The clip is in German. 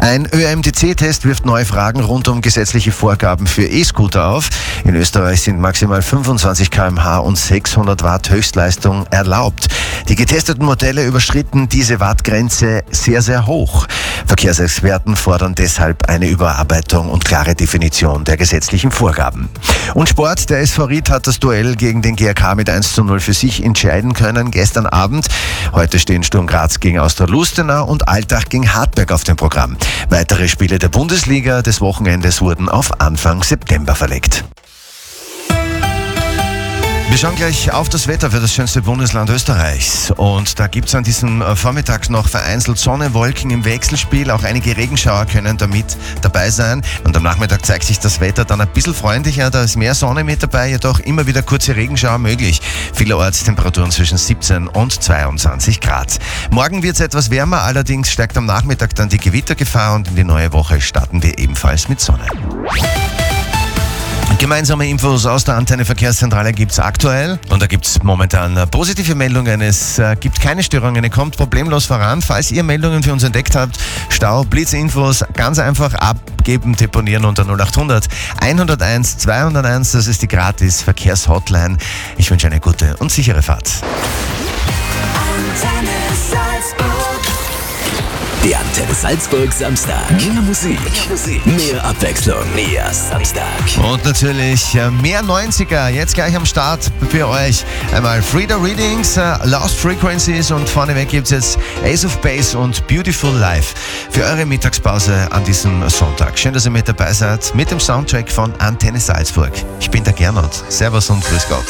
Ein ÖMTC-Test wirft neue Fragen rund um gesetzliche Vorgaben für E-Scooter auf. In Österreich sind maximal 25 km/h und 600 Watt Höchstleistung erlaubt. Die getesteten Modelle überschritten diese Wattgrenze sehr, sehr hoch. Verkehrsexperten fordern deshalb eine Überarbeitung und klare Definition der gesetzlichen Vorgaben. Und Sport, der SV Ried hat das Duell gegen den GRK mit 1:0 für sich entscheiden können gestern Abend. Heute stehen Sturm Graz gegen Austria Lustenau und Altach gegen Hartberg auf dem Programm. Weitere Spiele der Bundesliga des Wochenendes wurden auf Anfang September verlegt. Wir schauen gleich auf das Wetter für das schönste Bundesland Österreichs. Und da gibt es an diesem Vormittag noch vereinzelt Sonne, Wolken im Wechselspiel. Auch einige Regenschauer können damit dabei sein. Und am Nachmittag zeigt sich das Wetter dann ein bisschen freundlicher. Da ist mehr Sonne mit dabei, jedoch immer wieder kurze Regenschauer möglich. Vielerorts Temperaturen zwischen 17 und 22 Grad. Morgen wird es etwas wärmer, allerdings steigt am Nachmittag dann die Gewittergefahr und in die neue Woche starten wir ebenfalls mit Sonne. Gemeinsame Infos aus der Antenne Verkehrszentrale gibt's aktuell und da gibt's momentan positive Meldungen. Es gibt keine Störungen, ihr kommt problemlos voran. Falls ihr Meldungen für uns entdeckt habt, Stau, Blitzinfos, ganz einfach abgeben, deponieren unter 0800 101 201. Das ist die gratis Verkehrshotline. Ich wünsche eine gute und sichere Fahrt. Der Antenne Salzburg Samstag. Mehr Musik, mehr Abwechslung, mehr Samstag. Und natürlich mehr 90er. Jetzt gleich am Start für euch. Einmal Frida Readings, Lost Frequencies und vorneweg gibt es jetzt Ace of Base und Beautiful Life für eure Mittagspause an diesem Sonntag. Schön, dass ihr mit dabei seid mit dem Soundtrack von Antenne Salzburg. Ich bin der Gernot. Servus und grüß Gott.